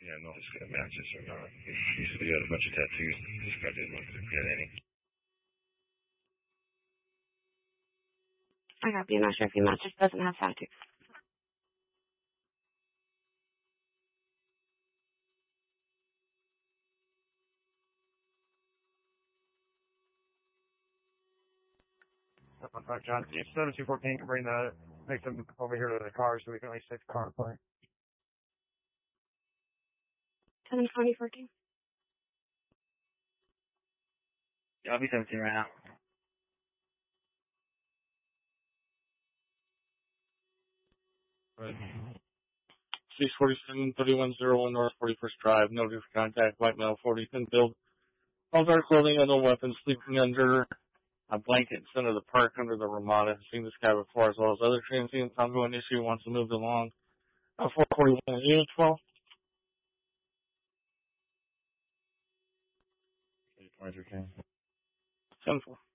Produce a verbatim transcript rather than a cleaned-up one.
Yeah, no, it's gonna match this or not. If you said you had a bunch of tattoos, this guy didn't look to get any. I got you. I'm not sure if he matches. Doesn't have tattoos. Seven five John. Seven two fourteen can bring the victim over here to the car so we can at least take the car apart. Seven twenty fourteen. Yeah, I'll be seventeen right now. Right. six forty-seven, thirty-one oh one North forty-first Drive. Noted for contact. White male, forty, thin build. All dark clothing and no weapons. Sleeping under a blanket in center of the park under the Ramada. Seen this guy before as well as other transients. Ongoing issue. Wants to move along. Uh, four forty-one, unit twelve. twenty-three K. ten four.